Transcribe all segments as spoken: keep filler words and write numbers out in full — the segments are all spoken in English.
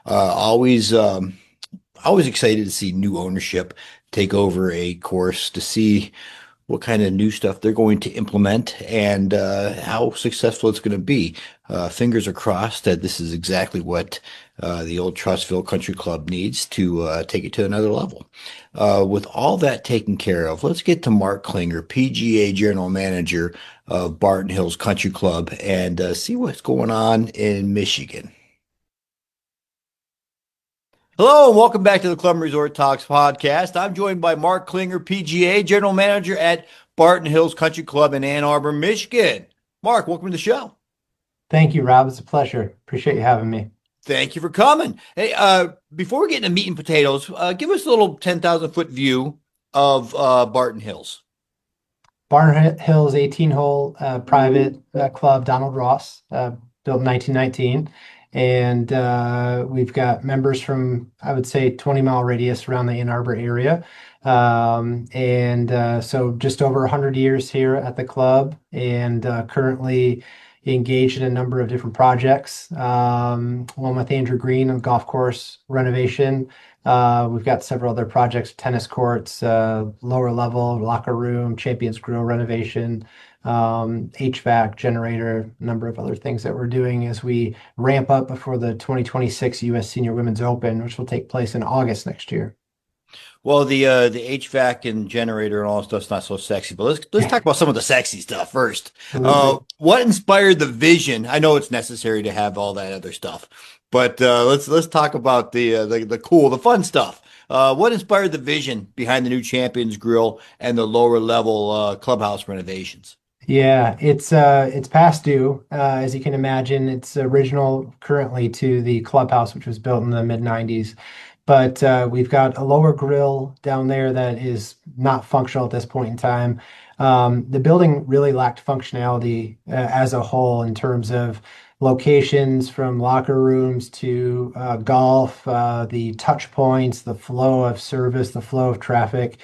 Uh, always, um, always excited to see new ownership take over a course to see what kind of new stuff they're going to implement and uh, how successful it's going to be. Uh, fingers are crossed that this is exactly what uh, the old Trustville Country Club needs to uh, take it to another level. Uh, with all that taken care of, let's get to Mark Klinger, P G A General Manager of Barton Hills Country Club, and uh, see what's going on in Michigan. Hello and welcome back to the Club and Resort Talks podcast. I'm joined by Mark Klinger, P G A General Manager at Barton Hills Country Club in Ann Arbor, Michigan. Mark, welcome to the show. Thank you, Rob. It's a pleasure. Appreciate you having me. Thank you for coming. Hey, uh, before we get into meat and potatoes, uh, give us a little ten thousand foot view of uh, Barton Hills. Barn Hills eighteen hole uh, private uh, club, Donald Ross, uh, built in nineteen nineteen. And uh, we've got members from, I would say, twenty mile radius around the Ann Arbor area. Um, and uh, so just over one hundred years here at the club and uh, currently engaged in a number of different projects. Um, one with Andrew Green on golf course renovation. Uh, we've got several other projects, tennis courts, uh, lower level, locker room, Champions Grill renovation, um, H V A C generator, a number of other things that we're doing as we ramp up before the twenty twenty-six U S Senior Women's Open, which will take place in August next year. Well, the uh, the H V A C and generator and all that stuff's not so sexy, but let's let's talk about some of the sexy stuff first. Uh, Absolutely. what inspired the vision? I know it's necessary to have all that other stuff, but uh, let's let's talk about the, uh, the the cool, the fun stuff. Uh, what inspired the vision behind the new Champions Grill and the lower level uh, clubhouse renovations? Yeah, it's uh it's past due. Uh, as you can imagine, it's original currently to the clubhouse, which was built in the mid nineties. But uh, we've got a lower grill down there that is not functional at this point in time. Um, the building really lacked functionality uh, as a whole in terms of locations from locker rooms to uh, golf, uh, the touch points, the flow of service, the flow of traffic.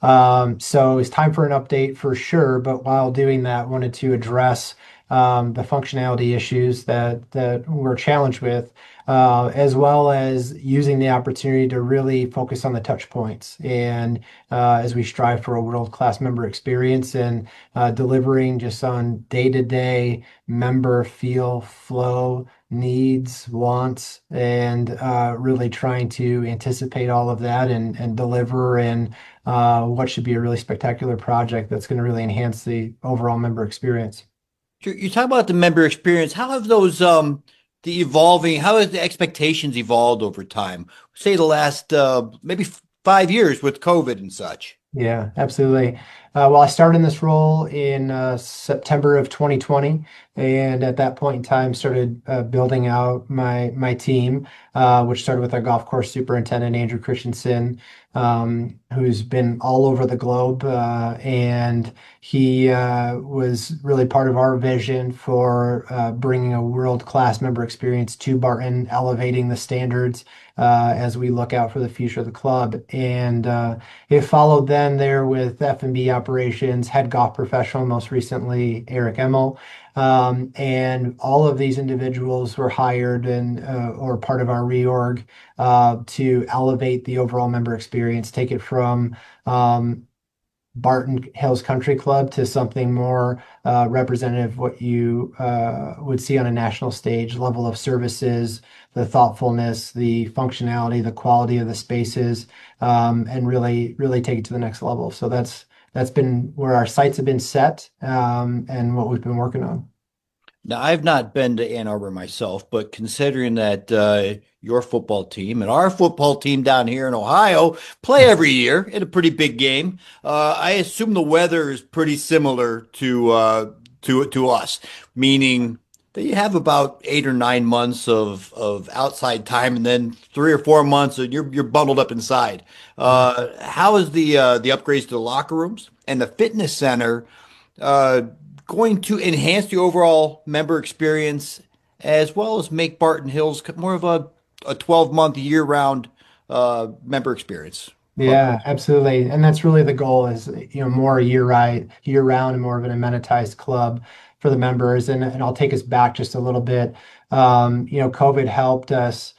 Um, so it's time for an update for sure. But while doing that, wanted to address um, the functionality issues that that we're challenged with, uh, as well as using the opportunity to really focus on the touch points. And uh, as we strive for a world-class member experience and uh, delivering just on day-to-day member feel, flow, needs, wants, and uh, really trying to anticipate all of that and, and deliver and uh, what should be a really spectacular project that's going to really enhance the overall member experience. You you talk about the member experience. How have those um the evolving? How has the expectations evolved over time? Say the last uh, maybe f- five years with COVID and such. Yeah, absolutely. Uh, well, I started in this role in uh, September of twenty twenty, and at that point in time, started uh, building out my my team, uh, which started with our golf course superintendent Andrew Christensen, um, who's been all over the globe, uh, and he uh, was really part of our vision for uh, bringing a world-class member experience to Barton, elevating the standards uh, as we look out for the future of the club, and uh, it followed then there with F and B operations, head golf professional, most recently Eric Emmel. Um, and all of these individuals were hired and uh, or part of our reorg uh, to elevate the overall member experience, take it from um, Barton Hills Country Club to something more uh, representative of what you uh, would see on a national stage, level of services, the thoughtfulness, the functionality, the quality of the spaces, um, and really, really take it to the next level. So that's that's been where our sights have been set, um, and what we've been working on. Now, I've not been to Ann Arbor myself, but considering that uh, your football team and our football team down here in Ohio play every year in a pretty big game, uh, I assume the weather is pretty similar to uh, to to us, meaning that you have about eight or nine months of of outside time, and then three or four months and you're you're bundled up inside. Uh, how is the uh, the upgrades to the locker rooms and the fitness center? Uh, Going to enhance the overall member experience as well as make Barton Hills more of a, a twelve month year round uh, member experience. Club. Yeah, absolutely. And that's really the goal is, you know, more year right, year round and more of an amenitized club for the members. And, and I'll take us back just a little bit. Um, you know, COVID helped us